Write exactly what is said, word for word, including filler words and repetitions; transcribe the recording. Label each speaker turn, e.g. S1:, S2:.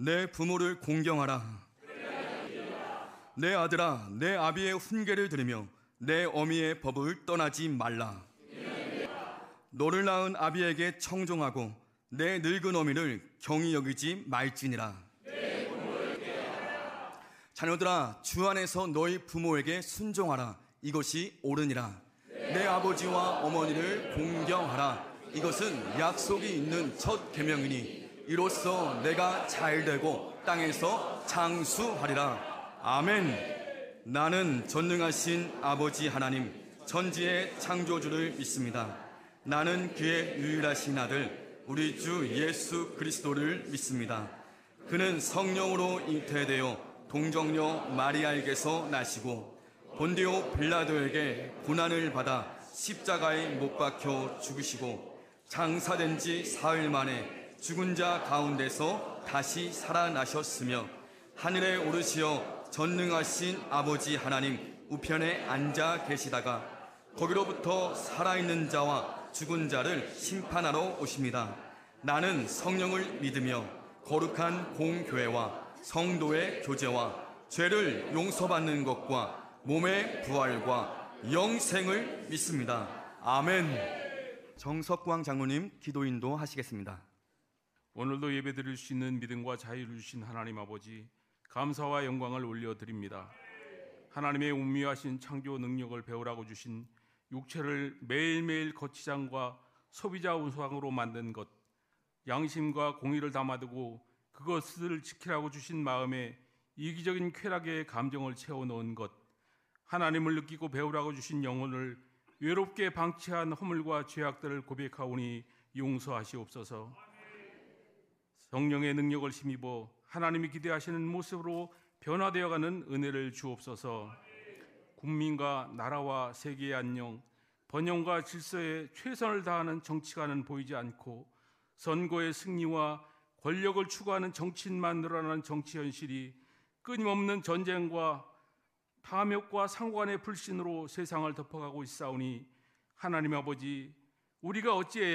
S1: 내 부모를 공경하라. 내 아들아, 내 아비의 훈계를 들으며 내 어미의 법을 떠나지 말라. 너를 낳은 아비에게 청종하고 내 늙은 어미를 경히 여기지 말지니라. 자녀들아, 주 안에서 너희 부모에게 순종하라. 이것이 옳으니라. 내 아버지와 어머니를 공경하라. 이것은 약속이 있는 첫 계명이니 이로써 내가 잘되고 땅에서 장수하리라. 아멘. 나는 전능하신 아버지 하나님, 천지의 창조주를 믿습니다. 나는 그의 유일하신 아들 우리 주 예수 그리스도를 믿습니다. 그는 성령으로 잉태되어 동정녀 마리아에게서 나시고 본디오 빌라도에게 고난을 받아 십자가에 못 박혀 죽으시고 장사된 지 사흘 만에 죽은 자 가운데서 다시 살아나셨으며 하늘에 오르시어 전능하신 아버지 하나님 우편에 앉아 계시다가 거기로부터 살아있는 자와 죽은 자를 심판하러 오십니다. 나는 성령을 믿으며 거룩한 공교회와 성도의 교제와 죄를 용서받는 것과 몸의 부활과 영생을 믿습니다. 아멘. 정석광 장로님 기도 인도 하시겠습니다.
S2: 오늘도 예배드릴 수 있는 믿음과 자유를 주신 하나님 아버지, 감사와 영광을 올려드립니다. 하나님의 운미하신 창조 능력을 배우라고 주신 육체를 매일매일 거치장과 소비자 우상으로 만든 것, 양심과 공의를 담아두고 그것을 지키라고 주신 마음에 이기적인 쾌락의 감정을 채워넣은 것, 하나님을 느끼고 배우라고 주신 영혼을 외롭게 방치한 허물과 죄악들을 고백하오니 용서하시옵소서. 성령의 능력을 힘입어 하나님이 기대하시는 모습으로 변화되어가는 은혜를 주옵소서. 국민과 나라와 세계의 안녕, 번영과 질서에 최선을 다하는 정치가는 보이지 않고 선거의 승리와 권력을 추구하는 정치인만 늘어나는 정치 현실이 끊임없는 전쟁과 탐욕과 상관의 불신으로 세상을 덮어가고 있사오니 하나님 아버지, 우리가 어찌